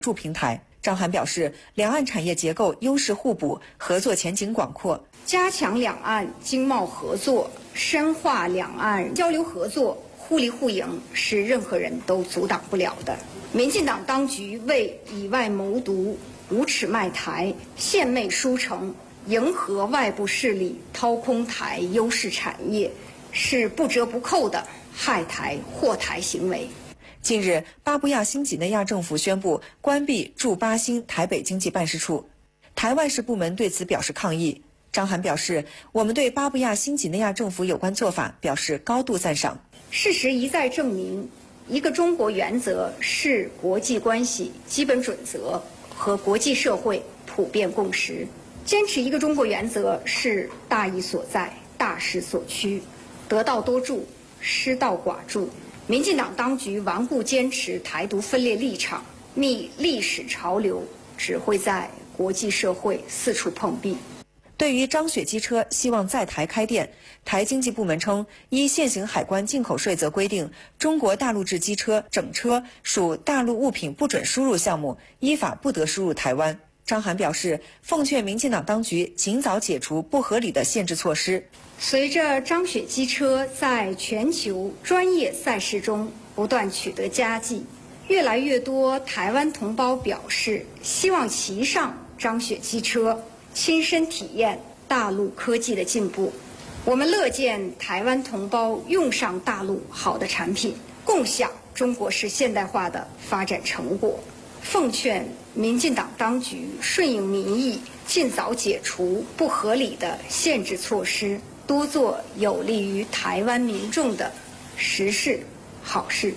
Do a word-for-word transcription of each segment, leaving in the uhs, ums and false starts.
助平台。张涵表示，两岸产业结构优势互补，合作前景广阔， 加强两岸经贸合作，深化两岸交流合作，互利互赢是任何人都阻挡不了的。民进党当局为以外谋独、无耻卖台、献媚书城、迎合外部势力掏空台优势产业，是不折不扣的害台祸台行为。 近日，巴布亚新几内亚政府宣布关闭驻巴新台北经济办事处，台外事部门对此表示抗议。张涵表示，我们对巴布亚新几内亚政府有关做法表示高度赞赏。 事实一再证明，一个中国原则是国际关系基本准则和国际社会普遍共识。坚持一个中国原则是大义所在、大势所趋，得道多助，失道寡助。民进党当局顽固坚持台独分裂立场，逆历史潮流，只会在国际社会四处碰壁。 对于张雪机车希望在台开店，台经济部门称，依现行海关进口税则规定，中国大陆制机车整车属大陆物品不准输入项目，依法不得输入台湾。张涵表示，奉劝民进党当局尽早解除不合理的限制措施。 随着张雪机车在全球专业赛事中不断取得佳绩，越来越多台湾同胞表示希望骑上张雪机车，亲身体验大陆科技的进步。我们乐见台湾同胞用上大陆好的产品，共享中国式现代化的发展成果。奉劝民进党当局顺应民意，尽早解除不合理的限制措施，多做有利于台湾民众的实事好事。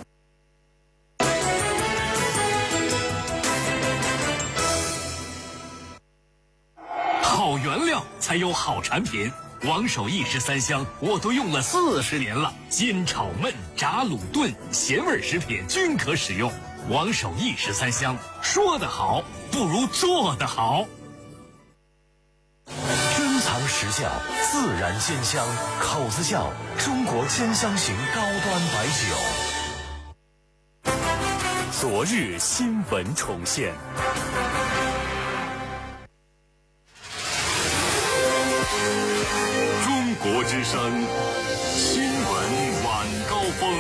好原料才有好产品，王守义十三香我都用了四十年了，煎炒焖炸卤炖咸味食品均可使用。王守义十三香，说得好不如做得好。 珍藏实窖，自然鲜香，口子窖中国煎香型高端白酒。 昨日新闻重现。中国之声新闻晚高峰。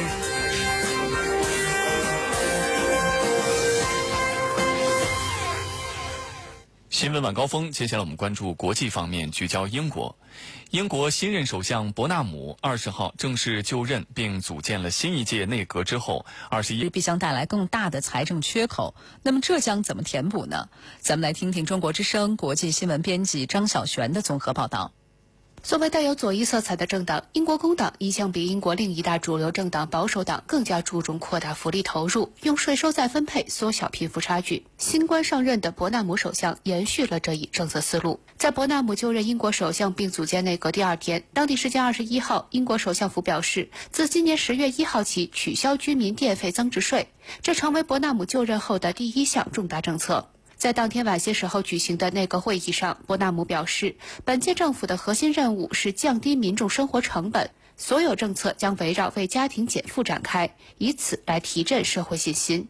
新闻晚高峰，接下来我们关注国际方面，聚焦英国。英国新任首相伯纳姆二十号正式就任，并组建了新一届内阁之后，二十一必将带来更大的财政缺口。那么这将怎么填补呢？咱们来听听中国之声国际新闻编辑张晓璇的综合报道。 作为带有左翼色彩的政党，英国工党一向比英国另一大主流政党保守党更加注重扩大福利投入，用税收再分配缩小贫富差距。新官上任的伯纳姆首相延续了这一政策思路。在伯纳姆就任英国首相并组建内阁第二天，当地时间二十一号，英国首相府表示，自今年十月一号起取消居民电费增值税，这成为伯纳姆就任后的第一项重大政策。在当天晚些时候举行的内阁会议上，伯纳姆表示，本届政府的核心任务是降低民众生活成本，所有政策将围绕为家庭减负展开，以此来提振社会信心。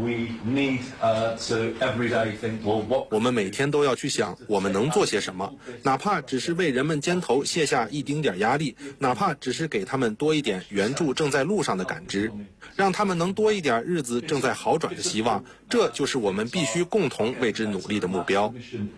我们每天都要去想我们能做些什么，哪怕只是为人们肩头卸下一丁点压力，哪怕只是给他们多一点援助正在路上的感知，让他们能多一点日子正在好转的希望，这就是我们必须共同为之努力的目标。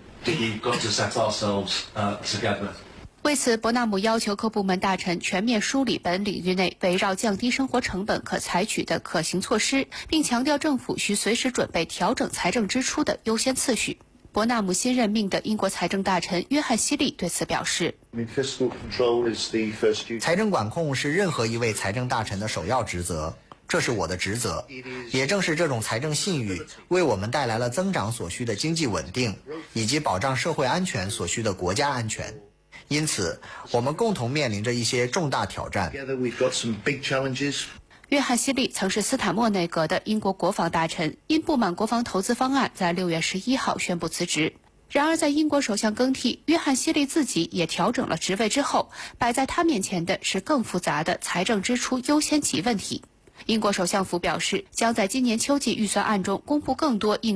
为此，伯纳姆要求各部门大臣全面梳理本领域内围绕降低生活成本可采取的可行措施，并强调政府需随时准备调整财政支出的优先次序。伯纳姆新任命的英国财政大臣约翰希利对此表示， 财政管控是任何一位财政大臣的首要职责，这是我的职责。也正是这种财政信誉，为我们带来了增长所需的经济稳定，以及保障社会安全所需的国家安全。因此，我们共同面临着一些重大挑战。 约翰希利曾是斯坦默内阁的英国国防大臣，因不满国防投资方案，在六月十一号宣布辞职。然而，在英国首相更替，约翰希利自己也调整了职位之后，摆在他面前的是更复杂的财政支出优先级问题。 英国首相府表示，将在今年秋季预算案中公布更多应